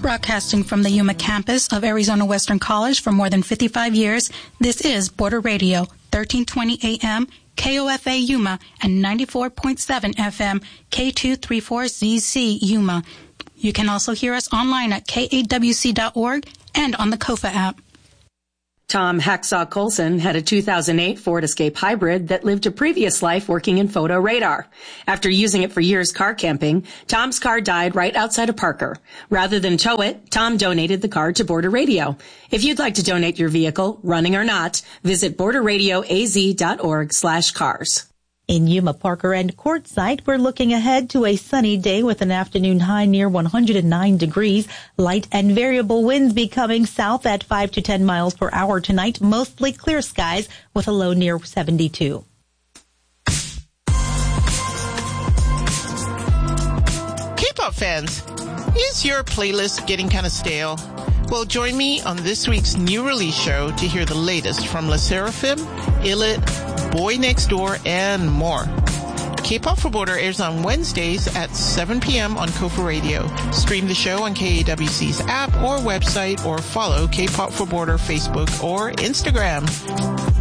Broadcasting from the Yuma campus of Arizona Western College for more than 55 years, this is Border Radio, 1320 AM, KOFA Yuma, and 94.7 FM, K234ZC Yuma. You can also hear us online at kawc.org and on the KOFA app. Tom Hacksaw Colson had a 2008 Ford Escape Hybrid that lived a previous life working in photo radar. After using it for years car camping, Tom's car died right outside of Parker. Rather than tow it, Tom donated the car to Border Radio. If you'd like to donate your vehicle, running or not, visit borderradioaz.org/cars. In Yuma, Parker, and Quartzsite, we're looking ahead to a sunny day with an afternoon high near 109 degrees. Light and variable winds becoming south at 5 to 10 miles per hour tonight. Mostly clear skies with a low near 72. K-pop fans, is your playlist getting kind of stale? Well, join me on this week's new release show to hear the latest from LE SSERAFIM, ILLIT, Boy Next Door, and more. K-Pop for Border airs on Wednesdays at 7 p.m. on KOFA Radio. Stream the show on KAWC's app or website, or follow K-Pop for Border Facebook or Instagram.